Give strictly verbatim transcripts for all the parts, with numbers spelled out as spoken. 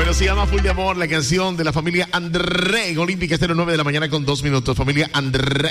Bueno, se llama Full de Amor, la canción de la familia André en Olímpica Estéreo, nueve de la mañana con dos minutos. Familia André.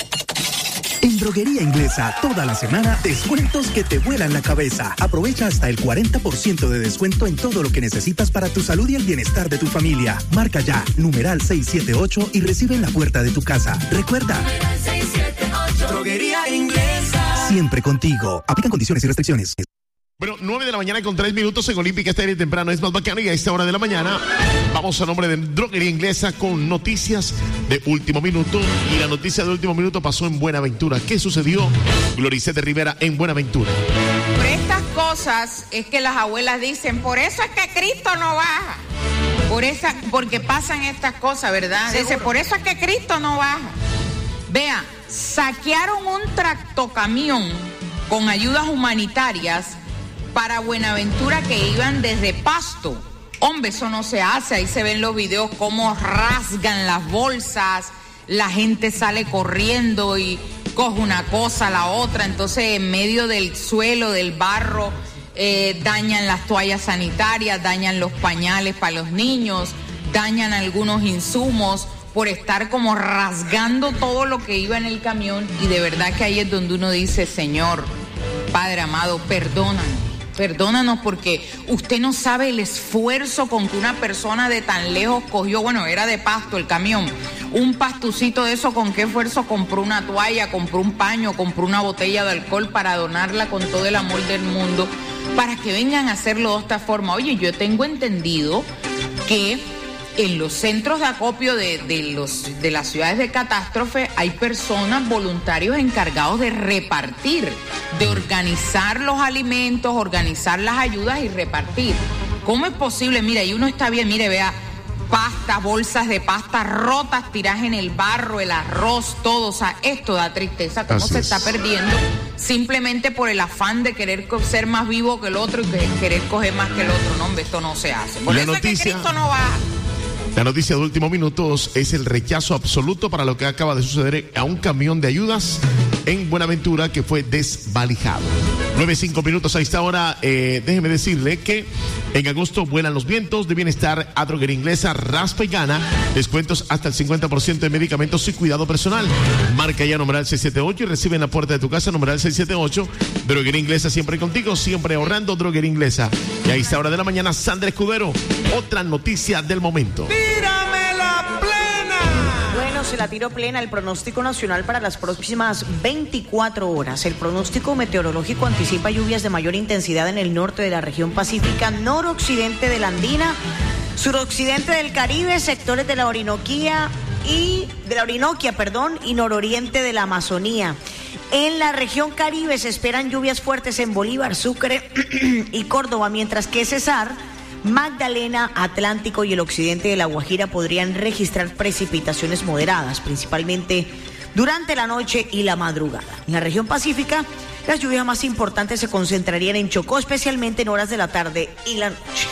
En Droguería Inglesa, toda la semana, descuentos que te vuelan la cabeza. Aprovecha hasta el cuarenta por ciento de descuento en todo lo que necesitas para tu salud y el bienestar de tu familia. Marca ya, numeral seis siete ocho y recibe en la puerta de tu casa. Recuerda, seis siete ocho. Droguería Inglesa. Siempre contigo. Aplican condiciones y restricciones. Bueno, nueve de la mañana con tres minutos en Olímpica Estéreo temprano es más bacano y a esta hora de la mañana vamos a nombre de Droguería Inglesa con noticias de último minuto. Y la noticia de último minuto pasó en Buenaventura. ¿Qué sucedió? Gloricete Rivera en Buenaventura. Por estas cosas es que las abuelas dicen, por eso es que Cristo no baja. Por esa, porque pasan estas cosas, ¿verdad? Dice, por eso es que Cristo no baja. Vea, saquearon un tractocamión con ayudas humanitarias para Buenaventura que iban desde Pasto. Hombre, eso no se hace. Ahí se ven los videos cómo rasgan las bolsas, la gente sale corriendo y coge una cosa, la otra. Entonces, en medio del suelo, del barro, eh, dañan las toallas sanitarias, dañan los pañales para los niños, dañan algunos insumos por estar como rasgando todo lo que iba en el camión. Y de verdad que ahí es donde uno dice, Señor, Padre amado, perdónanos. Perdónanos porque usted no sabe el esfuerzo con que una persona de tan lejos cogió, bueno, era de Pasto el camión, un pastucito de eso, con qué esfuerzo compró una toalla, compró un paño, compró una botella de alcohol para donarla con todo el amor del mundo, para que vengan a hacerlo de esta forma. Oye, yo tengo entendido que en los centros de acopio de, de, los, de las ciudades de catástrofe hay personas, voluntarios encargados de repartir, de organizar los alimentos, organizar las ayudas y repartir. ¿Cómo es posible? Mira, y uno está bien, mire, vea, pasta, bolsas de pasta rotas, tiradas en el barro, el arroz, todo. O sea, esto da tristeza, cómo se está perdiendo simplemente por el afán de querer ser más vivo que el otro y que querer coger más que el otro. No, hombre, esto no se hace. Por eso es que Cristo no va. La noticia de último minutos es el rechazo absoluto para lo que acaba de suceder a un camión de ayudas en Buenaventura que fue desvalijado. Nueve, cinco minutos a esta hora. Eh, déjeme decirle que en agosto vuelan los vientos de bienestar a Droguería Inglesa, raspa y gana. Descuentos hasta el cincuenta por ciento de medicamentos y cuidado personal. Marca ya numeral seis siete ocho y recibe en la puerta de tu casa numeral seis siete ocho. Droguería Inglesa siempre contigo, siempre ahorrando. Droguería Inglesa. Y a esta hora de la mañana, Sandra Escudero. Otra noticia del momento. ¡Tírame la plena! Bueno, se la tiró plena el pronóstico nacional para las próximas veinticuatro horas. El pronóstico meteorológico anticipa lluvias de mayor intensidad en el norte de la región pacífica, noroccidente de la Andina, suroccidente del Caribe, sectores de la Orinoquía y de la Orinoquia, perdón, y nororiente de la Amazonía. En la región Caribe se esperan lluvias fuertes en Bolívar, Sucre y Córdoba, mientras que Cesar, Magdalena, Atlántico y el occidente de La Guajira podrían registrar precipitaciones moderadas, principalmente durante la noche y la madrugada. En la región pacífica, las lluvias más importantes se concentrarían en Chocó, especialmente en horas de la tarde y la noche.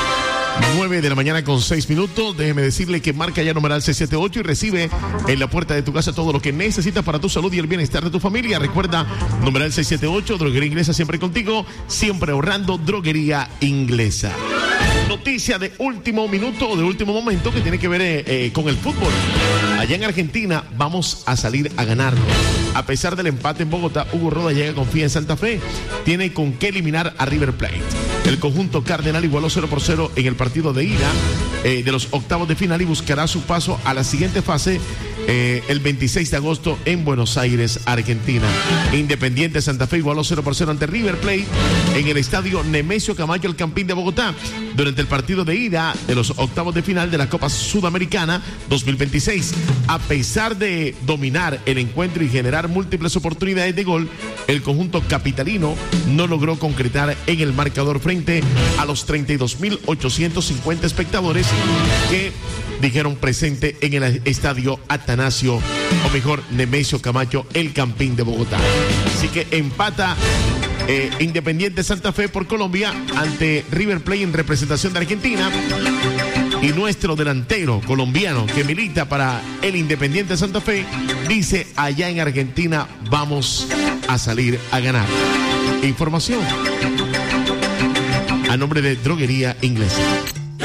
nueve de la mañana con seis minutos. Déjeme decirle que marca ya numeral seis siete ocho y recibe en la puerta de tu casa todo lo que necesitas para tu salud y el bienestar de tu familia. Recuerda, numeral seis siete ocho, Droguería Inglesa siempre contigo, siempre ahorrando. Droguería Inglesa. Noticia de último minuto, de último momento, que tiene que ver eh, eh, con el fútbol. Allá en Argentina vamos a salir a ganarlo. A pesar del empate en Bogotá, Hugo Roda llega con confía en Santa Fe. Tiene con qué eliminar a River Plate. El conjunto cardenal igualó cero por cero en el partido de ida eh, de los octavos de final y buscará su paso a la siguiente fase eh, el veintiséis de agosto en Buenos Aires, Argentina. Independiente Santa Fe igualó cero por cero ante River Plate en el estadio Nemesio Camacho, el Campín de Bogotá, durante el partido de ida de los octavos de final de la Copa Sudamericana dos mil veintiséis. A pesar de dominar el encuentro y generar múltiples oportunidades de gol, el conjunto capitalino no logró concretar en el marcador frente a los treinta y dos mil ochocientos cincuenta espectadores que dijeron presente en el estadio Atanasio, o mejor, Nemesio Camacho, el Campín de Bogotá. Así que empata eh, Independiente Santa Fe por Colombia ante River Plate en representación de Argentina. Y nuestro delantero colombiano que milita para el Independiente Santa Fe dice: allá en Argentina vamos a salir a ganar. Información a nombre de Droguería Inglesa.